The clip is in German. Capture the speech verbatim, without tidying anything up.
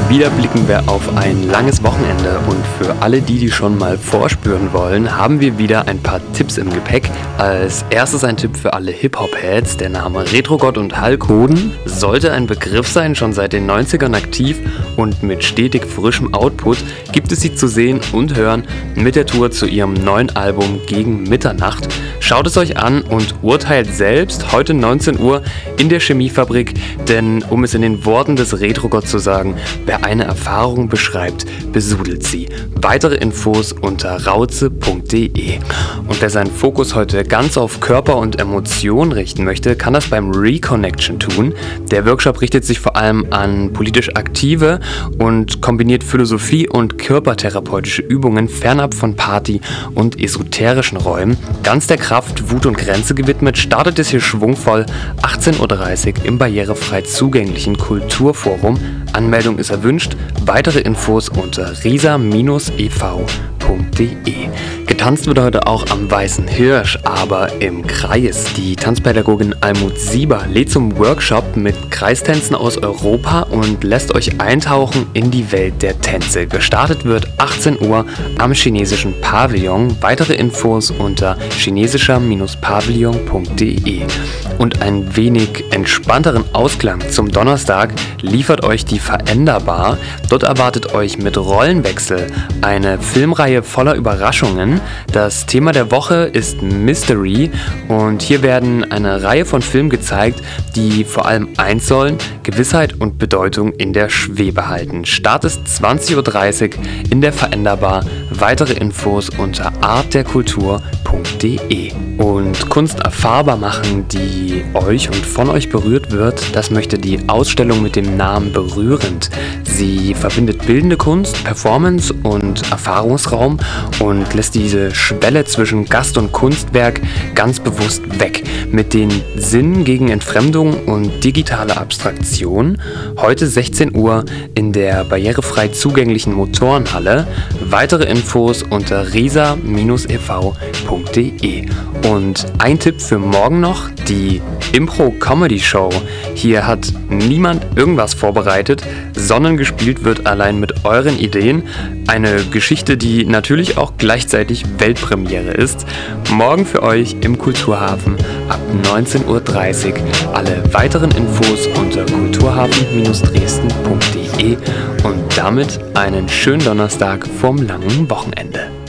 Wieder blicken wir auf ein langes Wochenende und für alle, die die schon mal vorspüren wollen, haben wir wieder ein paar Tipps im Gepäck. Als erstes ein Tipp für alle Hip-Hop-Heads. Der Name Retrogott und Hulk Hoden sollte ein Begriff sein, schon seit den neunzigern aktiv und mit stetig frischem Output gibt es sie zu sehen und hören mit der Tour zu ihrem neuen Album Gegen Mitternacht. Schaut es euch an und urteilt selbst heute neunzehn Uhr in der Chemiefabrik, denn um es in den Worten des Retrogott zu sagen, wer eine Erfahrung beschreibt, besudelt sie. Weitere Infos unter rauze punkt de. Und wer seinen Fokus heute ganz auf Körper und Emotionen richten möchte, kann das beim Reconnection tun. Der Workshop richtet sich vor allem an politisch Aktive und kombiniert Philosophie und körpertherapeutische Übungen fernab von Party und esoterischen Räumen. Ganz der Kraft, Wut und Grenze gewidmet, startet es hier schwungvoll achtzehn Uhr dreißig im barrierefrei zugänglichen Kulturforum. Anmeldung ist erwünscht. Weitere Infos unter risa Bindestrich e v punkt de. Getanzt wird heute auch am Weißen Hirsch, aber im Kreis. Die Tanzpädagogin Almut Sieber lädt zum Workshop mit Kreistänzen aus Europa und lässt euch eintauchen in die Welt der Tänze. Gestartet wird achtzehn Uhr am chinesischen Pavillon. Weitere Infos unter chinesischer Bindestrich pavillon punkt de. Und ein wenig entspannteren Ausklang zum Donnerstag liefert euch die Veränderbar. Dort erwartet euch mit Rollenwechsel eine Filmreihe voller Überraschungen. Das Thema der Woche ist Mystery und hier werden eine Reihe von Filmen gezeigt, die vor allem eins sollen: Gewissheit und Bedeutung in der Schwebe halten. Start ist zwanzig Uhr dreißig in der Veränderbar. Weitere Infos unter art der kultur punkt de. Und Kunst erfahrbar machen, die euch und von euch berührt wird, das möchte die Ausstellung mit dem Namen Berührend. Sie verbindet bildende Kunst, Performance und Erfahrungsraum und lässt diese Schwelle zwischen Gast und Kunstwerk ganz bewusst weg. Mit den Sinnen gegen Entfremdung und digitale Abstraktion. Heute sechzehn Uhr in der barrierefrei zugänglichen Motorenhalle. Weitere Infos unter risa Bindestrich e v punkt de. Und ein Tipp für morgen noch, die Impro-Comedy-Show. Hier hat niemand irgendwas vorbereitet, sondern gespielt wird allein mit euren Ideen. Eine Geschichte, die natürlich auch gleichzeitig Weltpremiere ist. Morgen für euch im Kulturhafen ab neunzehn Uhr dreißig. Alle weiteren Infos unter kulturhafen Bindestrich dresden punkt de und damit einen schönen Donnerstag vorm langen Wochenende.